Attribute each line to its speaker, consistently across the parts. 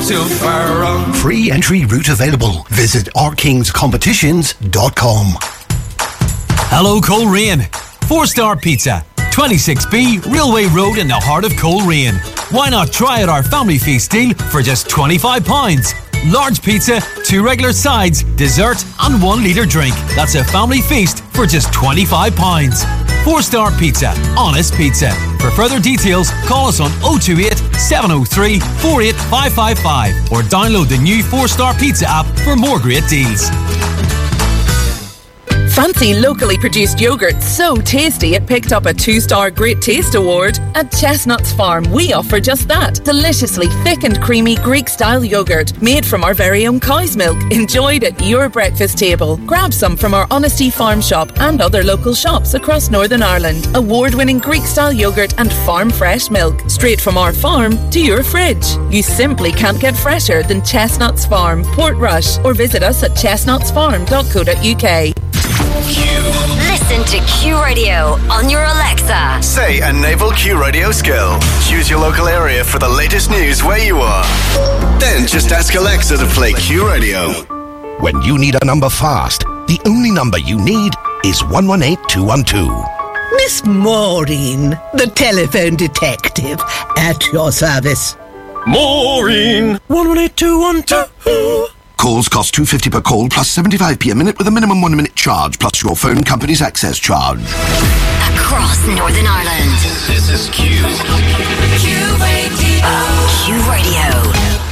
Speaker 1: too far wrong.
Speaker 2: Free entry route available. Visit ourkingscompetitions.com.
Speaker 3: Hello, Coleraine. 4-star pizza. 26B Railway Road in the heart of Coleraine. Why not try out our family feast deal for just £25? Large pizza, 2 regular sides, dessert and 1 litre drink. That's a family feast for just £25. 4-star pizza, honest pizza. For further details, call us on 028 703 48555 or download the new 4-star pizza app for more great deals.
Speaker 4: Fancy locally produced yoghurt so tasty it picked up a 2-star Great Taste Award? At Chestnuts Farm, we offer just that. Deliciously thick and creamy Greek-style yoghurt made from our very own cow's milk, enjoyed at your breakfast table. Grab some from our Honesty Farm shop and other local shops across Northern Ireland. Award-winning Greek-style yoghurt and farm-fresh milk, straight from our farm to your fridge. You simply can't get fresher than Chestnuts Farm, Portrush, or visit us at chestnutsfarm.co.uk.
Speaker 5: Listen to Q Radio on your Alexa.
Speaker 6: Say a naval Q Radio skill. Choose your local area for the latest news where you are. Then just ask Alexa to play Q Radio.
Speaker 2: When you need a number fast, the only number you need is 118212.
Speaker 7: Miss Maureen, the telephone detective, at your service.
Speaker 8: Maureen! 118212.
Speaker 2: Calls cost $2.50 per call plus 75p a minute with a minimum 1 minute charge plus your phone company's access charge.
Speaker 5: Across Northern Ireland.
Speaker 1: This is Q. Q Radio.
Speaker 5: Q Radio.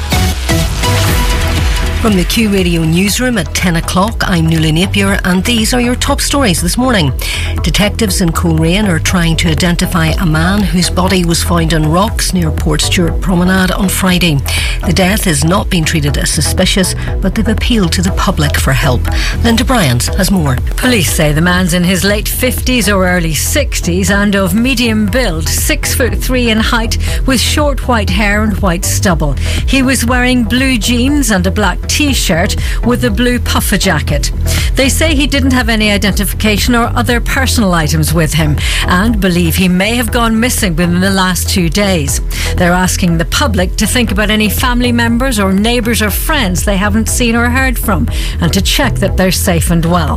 Speaker 9: From the Q Radio newsroom at 10 o'clock, I'm Nuala Napier, and these are your top stories this morning. Detectives in Coleraine are trying to identify a man whose body was found on rocks near Portstewart Promenade on Friday. The death has not been treated as suspicious, but they've appealed to the public for help. Linda Bryant has more.
Speaker 10: Police say the man's in his late 50s or early 60s and of medium build, 6'3" in height, with short white hair and white stubble. He was wearing blue jeans and a black T-shirt with a blue puffer jacket. They say he didn't have any identification or other personal items with him and believe he may have gone missing within the last 2 days. They're asking the public to think about any family members or neighbours or friends they haven't seen or heard from and to check that they're safe and well.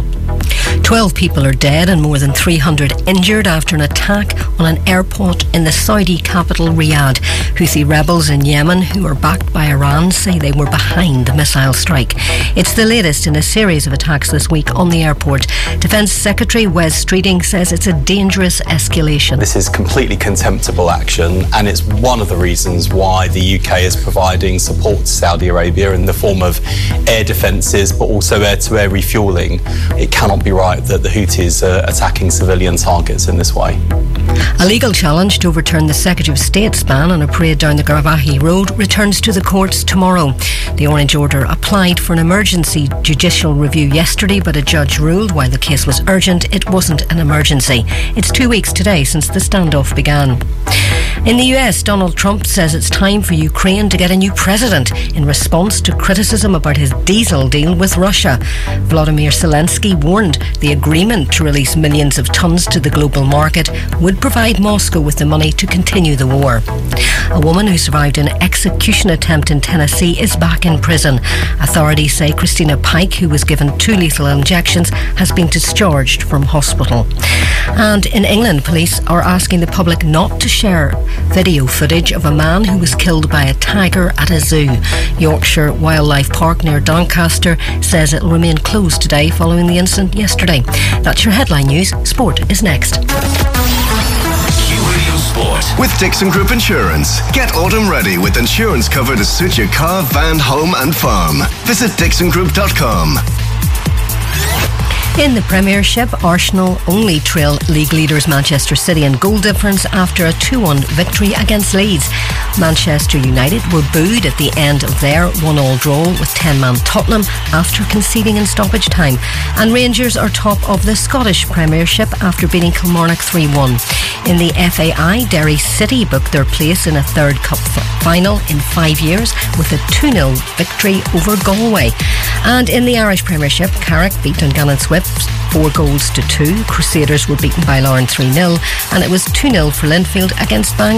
Speaker 9: 12 people are dead and more than 300 injured after an attack on an airport in the Saudi capital Riyadh. Houthi rebels in Yemen, who are backed by Iran, say they were behind the missile strike. It's the latest in a series of attacks this week on the airport. Defence Secretary Wes Streeting says it's a dangerous escalation.
Speaker 11: This is completely contemptible action, and it's one of the reasons why the UK is providing support to Saudi Arabia in the form of air defences, but also air-to-air refuelling. It cannot be right that the Houthis are attacking civilian targets in this way.
Speaker 9: A legal challenge to overturn the Secretary of State's ban on a parade down the Garvaghey Road returns to the courts tomorrow. The Orange Order applied for an emergency judicial review yesterday, but a judge ruled while the case was urgent, it wasn't an emergency. It's 2 weeks today since the standoff began. In the US, Donald Trump says it's time for Ukraine to get a new president in response to criticism about his diesel deal with Russia. Volodymyr Zelensky warned the agreement to release millions of tons to the global market would provide Moscow with the money to continue the war. A woman who survived an execution attempt in Tennessee is back in prison. Authorities say Christina Pike, who was given 2 lethal injections, has been discharged from hospital. And in England, police are asking the public not to share video footage of a man who was killed by a tiger at a zoo. Yorkshire Wildlife Park near Doncaster says it will remain closed today following the incident yesterday. That's your headline news. Sport is next.
Speaker 6: Sport. With Dixon Group Insurance. Get autumn ready with insurance cover to suit your car, van, home and farm. Visit dixongroup.com.
Speaker 9: In the Premiership, Arsenal only trail league leaders Manchester City in goal difference after a 2-1 victory against Leeds. Manchester United were booed at the end of their 1-1 draw with 10-man Tottenham after conceding in stoppage time. And Rangers are top of the Scottish Premiership after beating Kilmarnock 3-1. In the FAI, Derry City booked their place in a third cup final in 5 years with a 2-0 victory over Galway. And in the Irish Premiership, Carrick beat Dungannon Swifts 4-2. Crusaders were beaten by Larne 3-0, and it was 2-0 for Linfield against Bangor.